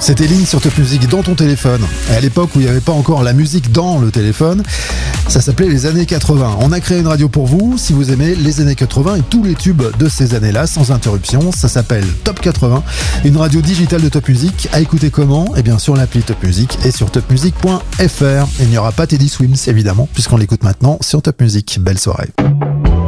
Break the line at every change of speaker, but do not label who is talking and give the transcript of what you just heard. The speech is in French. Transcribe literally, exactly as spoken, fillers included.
C'était Ligne sur Top Music dans ton téléphone. Et à l'époque où il n'y avait pas encore la musique dans le téléphone, ça s'appelait les années quatre-vingts. On a créé une radio pour vous, si vous aimez les années quatre-vingts et tous les tubes de ces années-là, sans interruption. Ça s'appelle Top quatre-vingts, une radio digitale de Top Music. À écouter comment ? Eh bien sur l'appli Top Music et sur top music point f r. Et il n'y aura pas Teddy Swims, évidemment, puisqu'on l'écoute maintenant sur Top Music. Belle soirée.